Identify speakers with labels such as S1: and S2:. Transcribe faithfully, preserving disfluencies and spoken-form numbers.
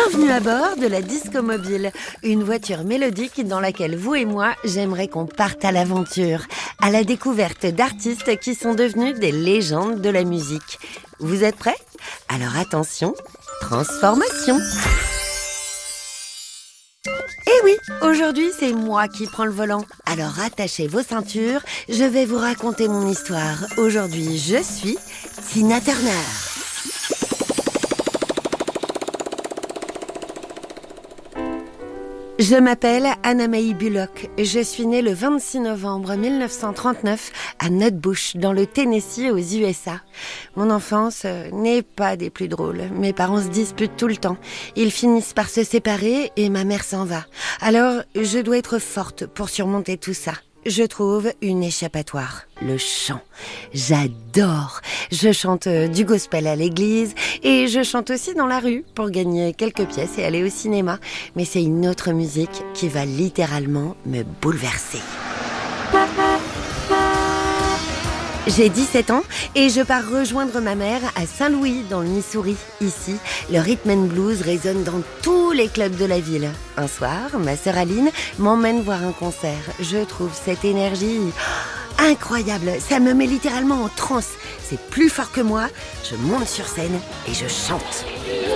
S1: Bienvenue à bord de la Disco Mobile, une voiture mélodique dans laquelle vous et moi, j'aimerais qu'on parte à l'aventure, à la découverte d'artistes qui sont devenus des légendes de la musique. Vous êtes prêts? Alors attention, transformation! Eh oui, aujourd'hui c'est moi qui prends le volant. Alors attachez vos ceintures, je vais vous raconter mon histoire. Aujourd'hui je suis Tina Turner. Je m'appelle Anna-May Bullock. Je suis née le vingt-six novembre mille neuf cent trente-neuf à Nutbush, dans le Tennessee, aux U S A. Mon enfance n'est pas des plus drôles. Mes parents se disputent tout le temps. Ils finissent par se séparer et ma mère s'en va. Alors, je dois être forte pour surmonter tout ça. Je trouve une échappatoire, le chant. J'adore. Je chante du gospel à l'église et je chante aussi dans la rue pour gagner quelques pièces et aller au cinéma. Mais c'est une autre musique qui va littéralement me bouleverser. J'ai dix-sept ans et je pars rejoindre ma mère à Saint-Louis, dans le Missouri. Ici, le rhythm and blues résonne dans tous les clubs de la ville. Un soir, ma sœur Aline m'emmène voir un concert. Je trouve cette énergie incroyable. Ça me met littéralement en transe. C'est plus fort que moi. Je monte sur scène et je chante.